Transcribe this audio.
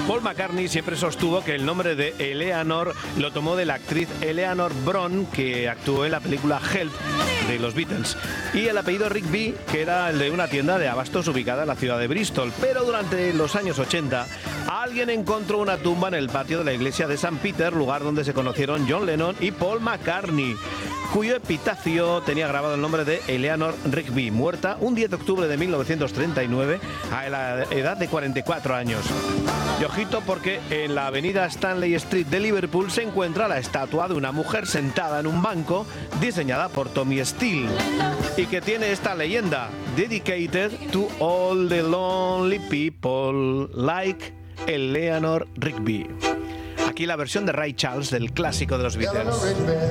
Paul McCartney siempre sostuvo que el nombre de Eleanor lo tomó de la actriz Eleanor Bron, que actuó en la película Help de los Beatles, y el apellido Rigby, que era el de una tienda de abastos ubicada en la ciudad de Bristol. Pero durante los años 80, alguien encontró una tumba en el patio de la iglesia de St. Peter, lugar donde se conocieron John Lennon y Paul McCartney, cuyo epitafio tenía grabado el nombre de Eleanor Rigby, muerta un 10 de octubre de 1939 a la edad de 44 años. Y ojito, porque en la avenida Stanley Street de Liverpool se encuentra la estatua de una mujer sentada en un banco diseñada por Tommy Steele y que tiene esta leyenda: Dedicated to all the lonely people like Eleanor Rigby. Aquí la versión de Ray Charles del clásico de los Beatles.